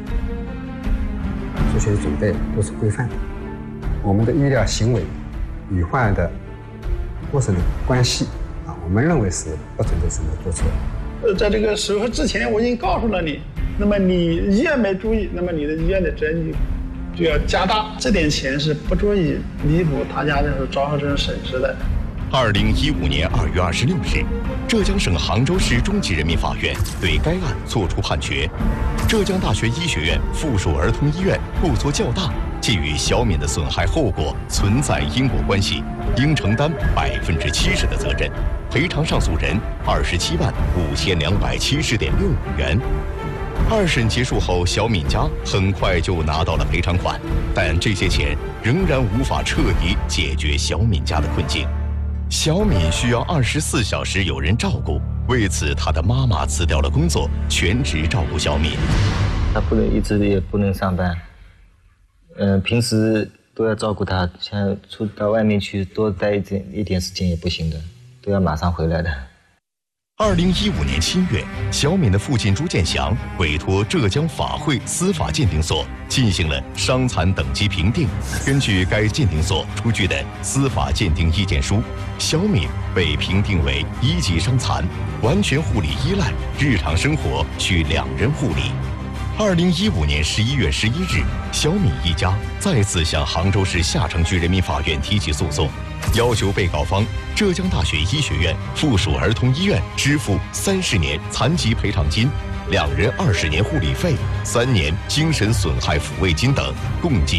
术前准备都是规范的。我们的医疗行为与患儿的过程的关系我们认为是不存在什么过错。 在这个手术之前我已经告诉了你，那么你医院没注意，那么你的医院的责任就要加大，这点钱是不足以弥补他家就是遭受这种损失的。 2015年2月26日，浙江省杭州市中级人民法院对该案作出判决：浙江大学医学院附属儿童医院过错较大，且与小敏的损害后果存在因果关系，应承担70%的责任，赔偿上诉人275270.65元。二审结束后，小敏家很快就拿到了赔偿款，但这些钱仍然无法彻底解决小敏家的困境。小敏需要24小时有人照顾，为此她的妈妈辞掉了工作，全职照顾小敏。 她一直也不能上班，平时都要照顾她，像出到外面去多待一点时间也不行的，都要马上回来的。 2015年7月，小敏的父亲朱建祥委托浙江法会司法鉴定所进行了伤残等级评定。根据该鉴定所出具的司法鉴定意见书，小敏被评定为1级伤残，完全护理依赖，日常生活需2人护理。2015年11月11日，小敏一家再次向杭州市下城区人民法院提起诉讼，要求被告方浙江大学医学院附属儿童医院支付30年残疾赔偿金、2人20年护理费、3年精神损害抚慰金等，共计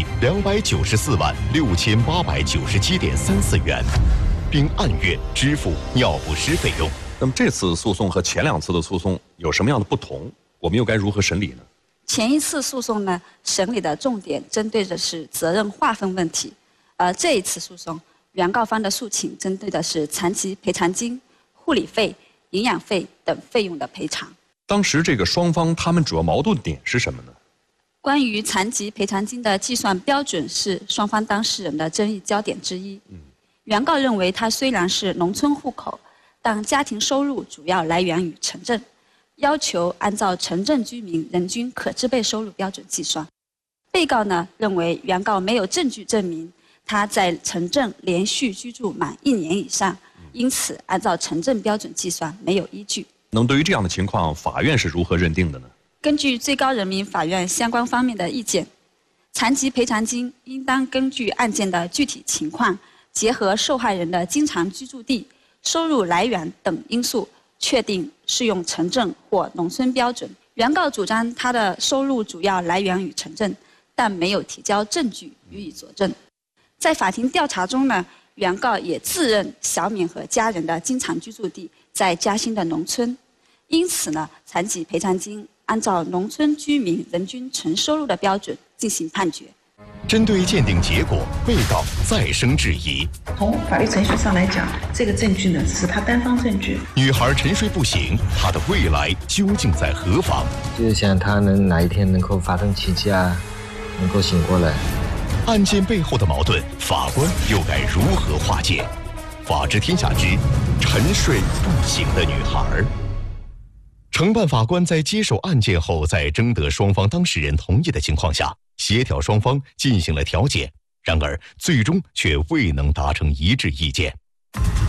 2946897.34元，并按月支付尿不湿费用。 那么这次诉讼和前2次的诉讼有什么样的不同？我们又该如何审理呢？ 前一次诉讼呢，审理的重点针对的是责任划分问题，而这一次诉讼，原告方的诉请针对的是残疾赔偿金、护理费、营养费等费用的赔偿。 当时这个双方他们主要矛盾点是什么呢？ 关于残疾赔偿金的计算标准是双方当事人的争议焦点之一。原告认为他虽然是农村户口，但家庭收入主要来源于城镇，要求按照城镇居民人均可支配收入标准计算。被告呢认为原告没有证据证明他在城镇连续居住满1年以上，因此按照城镇标准计算没有依据。 那么对于这样的情况，法院是如何认定的呢？ 根据最高人民法院相关方面的意见，残疾赔偿金应当根据案件的具体情况，结合受害人的经常居住地、收入来源等因素，确定适用城镇或农村标准。原告主张他的收入主要来源于城镇，但没有提交证据予以佐证。在法庭调查中呢，原告也自认小敏和家人的经常居住地在嘉兴的农村，因此呢，残疾赔偿金按照农村居民人均纯收入的标准进行判决。 针对鉴定结果，被告再生质疑。 从法律程序上来讲，这个证据呢只是他单方证据。 女孩沉睡不醒，她的未来究竟在何方？ 就是想她哪一天能够发生奇迹啊，能够醒过来。 案件背后的矛盾，法官又该如何化解？法治天下之沉睡不醒的女孩。承办法官在接手案件后，在征得双方当事人同意的情况下，协调双方进行了调解，然而最终却未能达成一致意见。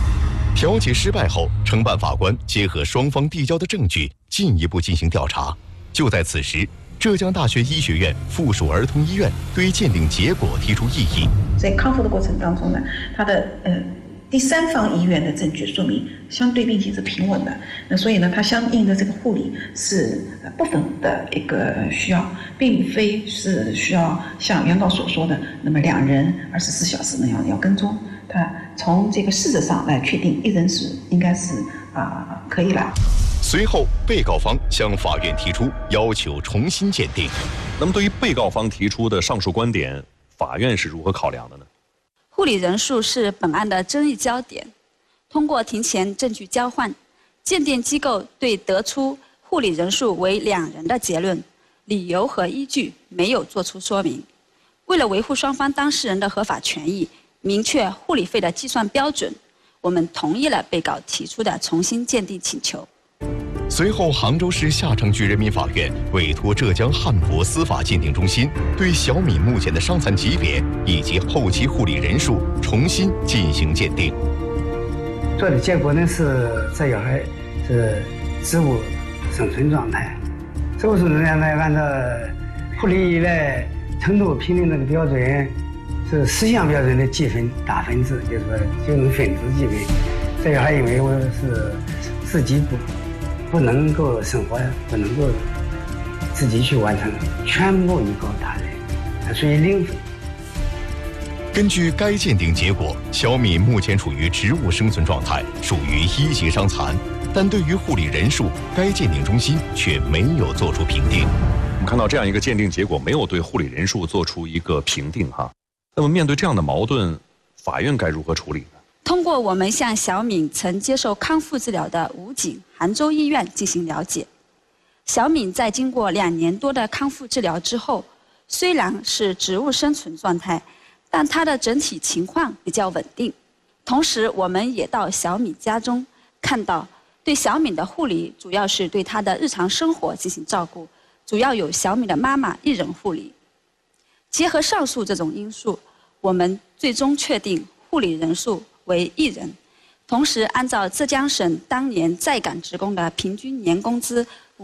调解失败后，承办法官结合双方递交的证据，进一步进行调查。就在此时，浙江大学医学院附属儿童医院对鉴定结果提出异议。 在康复的过程当中呢，他的第三方医院的证据说明相对并且是平稳的，那所以呢，它相应的这个护理是部分的一个需要，并非是需要像原告所说的那么2人24小时那样要跟踪。他从这个事实上来确定1人是应该是可以了。 随后，被告方向法院提出要求重新鉴定。 那么，对于被告方提出的上述观点，法院是如何考量的呢？ 护理人数是本案的争议焦点。通过庭前证据交换，鉴定机构对得出护理人数为2人的结论，理由和依据没有作出说明。为了维护双方当事人的合法权益，明确护理费的计算标准，我们同意了被告提出的重新鉴定请求。 随后，杭州市下城区人民法院委托浙江汉博司法鉴定中心对小敏目前的伤残级别以及后期护理人数重新进行鉴定。 做的结果呢是这小孩是植物生存状态，植物生存状态按照护理依赖程度评定那个标准是10项标准的计分打分制，就是说就能分值计分。这小孩因为我是自己不能够生活，不能够自己去完成，全部依靠他人，它属于0分。 根据该鉴定结果，小敏目前处于植物生存状态，属于1级伤残。但对于护理人数，该鉴定中心却没有做出评定。 我们看到这样一个鉴定结果，没有对护理人数做出一个评定哈。那么面对这样的矛盾，法院该如何处理呢？ 通过我们向小敏曾接受康复治疗的武警杭州医院进行了解，小敏在经过2年多的康复治疗之后，虽然是植物生存状态，但她的整体情况比较稳定。同时，我们也到小敏家中看到，对小敏的护理主要是对她的日常生活进行照顾，主要由小敏的妈妈1人护理。结合上述这种因素，我们最终确定护理人数为1人，同时按照浙江省当年在岗职工的平均年工资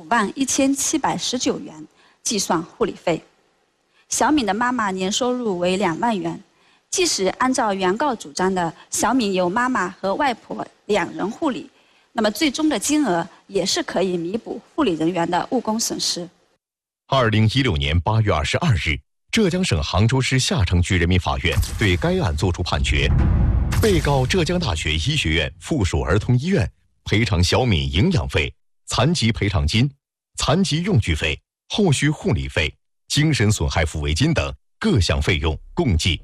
51719元计算护理费。小敏的妈妈年收入为2万元，即使按照原告主张的小敏由妈妈和外婆2人护理，那么最终的金额也是可以弥补护理人员的误工损失。 2016年8月22日，浙江省杭州市下城区人民法院对该案作出判决，被告浙江大学医学院附属儿童医院赔偿小敏营养费、残疾赔偿金、残疾用具费、后续护理费、精神损害抚慰金等各项费用共计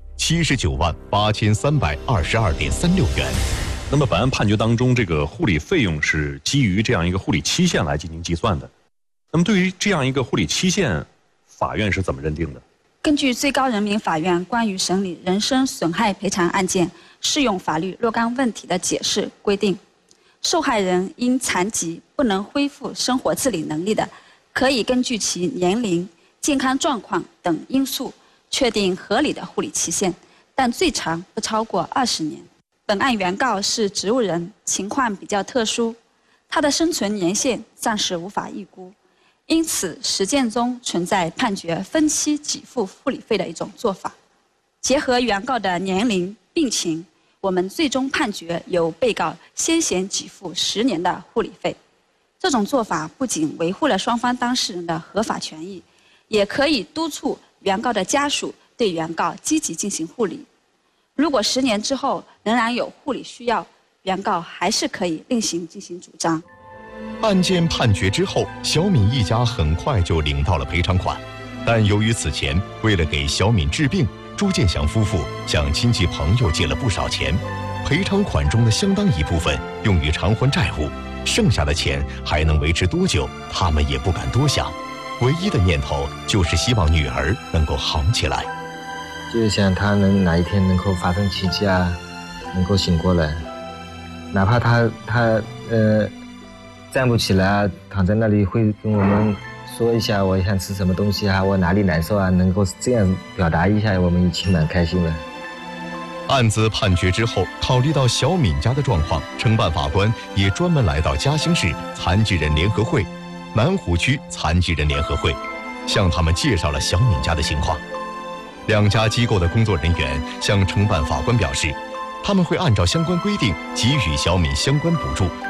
798322.36元。 那么本案判决当中，这个护理费用是基于这样一个护理期限来进行计算的。那么对于这样一个护理期限，法院是怎么认定的？ 根据最高人民法院关于审理人身损害赔偿案件适用法律若干问题的解释规定，受害人因残疾不能恢复生活自理能力的，可以根据其年龄、健康状况等因素确定合理的护理期限，但最长不超过20年。本案原告是植物人，情况比较特殊，他的生存年限暂时无法预估，因此实践中存在判决分期给付护理费的一种做法。结合原告的年龄、病情，我们最终判决由被告先行给付10年的护理费。这种做法不仅维护了双方当事人的合法权益，也可以督促原告的家属对原告积极进行护理。如果10年之后仍然有护理需要，原告还是可以另行进行主张。 案件判决之后，小敏一家很快就领到了赔偿款，但由于此前为了给小敏治病，朱建祥夫妇向亲戚朋友借了不少钱，赔偿款中的相当一部分用于偿还债务，剩下的钱还能维持多久，他们也不敢多想，唯一的念头就是希望女儿能够好起来。 就是想他能哪一天能够发生奇迹啊，能够醒过来，哪怕他站不起来啊，躺在那里会跟我们说一下我想吃什么东西啊，我哪里难受啊，能够这样表达一下，我们一起蛮开心的。 案子判决之后，考虑到小敏家的状况，承办法官也专门来到嘉兴市残疾人联合会、南湖区残疾人联合会，向他们介绍了小敏家的情况。两家机构的工作人员向承办法官表示，他们会按照相关规定给予小敏相关补助，